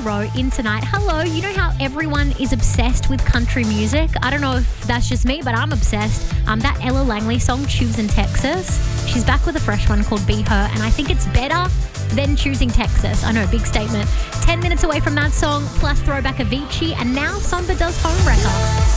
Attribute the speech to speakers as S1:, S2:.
S1: row in tonight. Hello, you know how everyone is obsessed with country music? I don't know if that's just me, but I'm obsessed. That Ella Langley song, Choosing Texas, she's back with a fresh one called Be Her, and I think it's better than Choosing Texas. I know, big statement. 10 minutes away from that song, plus throwback Avicii, and now Somber does Homewrecker.